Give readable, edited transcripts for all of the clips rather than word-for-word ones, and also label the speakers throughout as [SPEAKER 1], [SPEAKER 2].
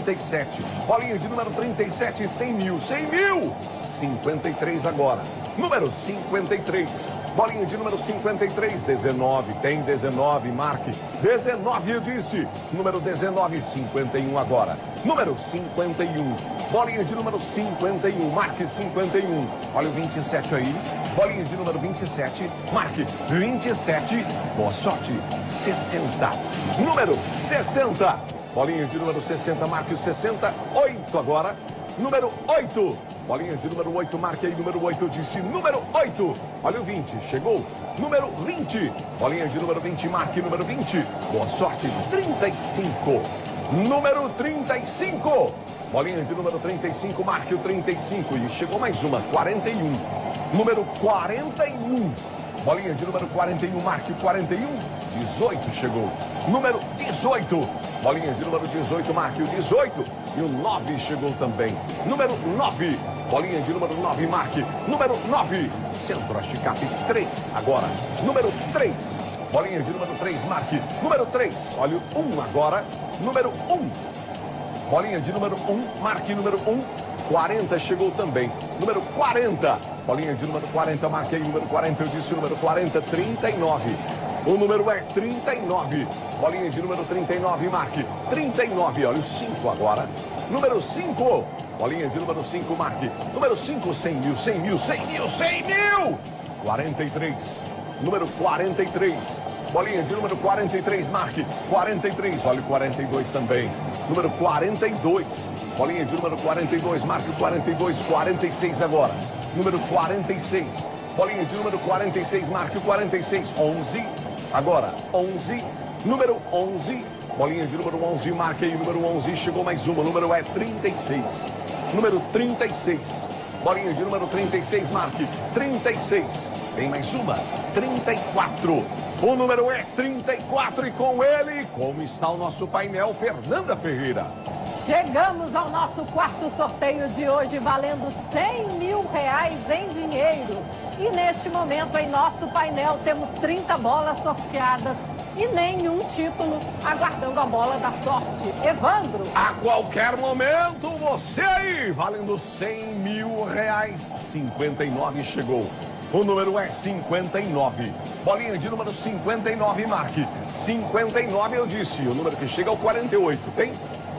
[SPEAKER 1] 37. Bolinha de número 37, 100 mil. 100 mil! 53 agora. Número 53. Bolinha de número 53, 19. Tem 19, marque. 19, eu disse. Número 19, 51 agora. Número 51. Bolinha de número 51, marque 51. Olha o 27 aí. Bolinha de número 27, marque 27. Boa sorte, 60. Número 60. Bolinha de número 60, marque o 60. 8 agora. Número 8. Bolinha de número 8, marque aí, número 8, eu disse número 8. Olha o 20, chegou. Número 20. Bolinha de número 20, marque número 20. Boa sorte, 35. Número 35. Bolinha de número 35, marque o 35. E chegou mais uma, 41. Número 41. Bolinha de número 41, marque o 41. 18 chegou. Número 18. Bolinha de número 18, marque o 18. E o 9 chegou também. Número 9. Bolinha de número 9, marque. Número 9. Centro-Oeste Cap 3 agora. Número 3. Bolinha de número 3, marque. Número 3. Olha o 1 agora. Número 1. Bolinha de número 1, marque número 1. 40 chegou também. Número 40. Bolinha de número 40, marque aí número 40. Eu disse número 40, 39. O número é 39. Bolinha de número 39, marque 39. Olha o 5 agora. Número 5. Bolinha de número 5, marque. Número 5, 100 mil, 100 mil, 100 mil, 100 mil. 43. Número 43. Bolinha de número 43, marque 43. Olha o 42 também. Número 42. Bolinha de número 42, marque o 42. 46 agora. Número 46. Bolinha de número 46, marque o 46. 11. Agora, 11. Número 11. Bolinha de número 11, marque aí número 11. Chegou mais uma. O número é 36. Número 36. Bolinha de número 36, marque 36. Tem mais uma. 34. O número é 34 e com ele, como está o nosso painel, Fernanda Ferreira.
[SPEAKER 2] Chegamos ao nosso quarto sorteio de hoje, valendo 100 mil reais em dinheiro. E neste momento, em nosso painel, temos 30 bolas sorteadas e nenhum título, aguardando a bola da sorte. Evandro.
[SPEAKER 1] A qualquer momento, você aí, valendo 100 mil reais. 59 chegou. O número é 59. Bolinha de número 59, marque. 59, eu disse. O número que chega é o 48. Tem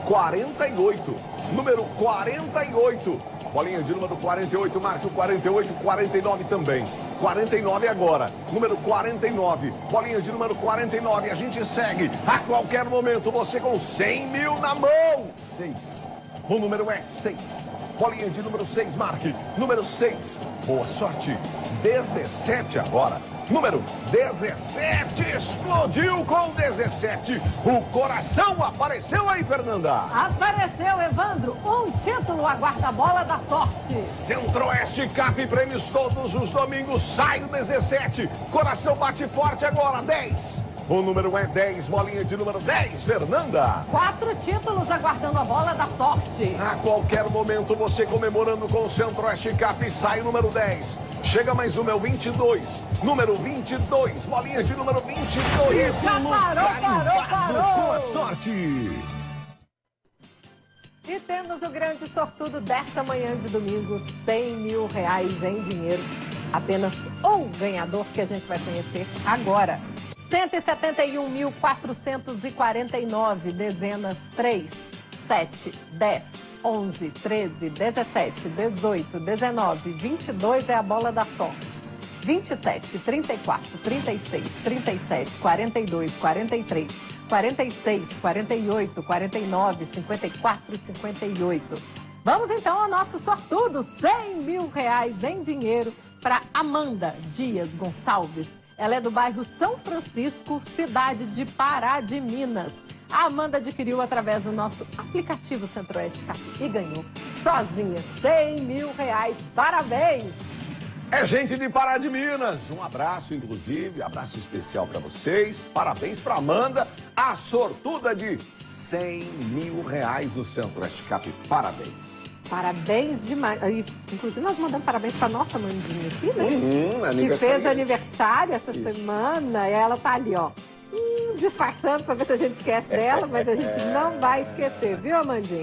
[SPEAKER 1] 48. Número 48. Bolinha de número 48, marque o 48. 49 também. 49 agora. Número 49. Bolinha de número 49. A gente segue. A qualquer momento, você com 100 mil na mão. 6. O número é 6. Bolinha de número 6, marque. Número 6. Boa sorte. 17 agora. Número 17. Explodiu com 17. O coração apareceu aí, Fernanda.
[SPEAKER 2] Apareceu, Evandro. Um título aguarda a bola da sorte.
[SPEAKER 1] Centro-Oeste Cap, prêmios todos os domingos. Sai o 17. Coração bate forte agora. 10. O número é 10, bolinha de número 10, Fernanda.
[SPEAKER 2] 4 títulos aguardando a bola da sorte.
[SPEAKER 1] A qualquer momento, você comemorando com o Centro-Oeste Cap, sai o número 10. Chega mais uma, é o 22. Número 22, bolinha de número 22.
[SPEAKER 2] Já parou.
[SPEAKER 1] Com a sorte.
[SPEAKER 2] E temos o grande sortudo desta manhã de domingo, 100 mil reais em dinheiro. Apenas um ganhador que a gente vai conhecer agora. 171.449, dezenas 3, 7, 10, 11, 13, 17, 18, 19, 22 é a bola da sorte. 27, 34, 36, 37, 42, 43, 46, 48, 49, 54 e 58. Vamos então ao nosso sortudo, 100 mil reais em dinheiro para Amanda Dias Gonçalves. Ela é do bairro São Francisco, cidade de Pará de Minas. A Amanda adquiriu através do nosso aplicativo Centro-Oeste Cap e ganhou sozinha 100 mil reais. Parabéns!
[SPEAKER 1] É gente de Pará de Minas. Um abraço, inclusive, abraço especial para vocês. Parabéns para Amanda, a sortuda de 100 mil reais no Centro-Oeste Cap. Parabéns.
[SPEAKER 2] Parabéns demais. Inclusive, nós mandamos parabéns para nossa Mandinha aqui, né? Que fez
[SPEAKER 1] Aniversário.
[SPEAKER 2] aniversário essa semana. E ela tá ali, ó, disfarçando para ver se a gente esquece dela, mas a gente não vai esquecer, viu, Amandinha?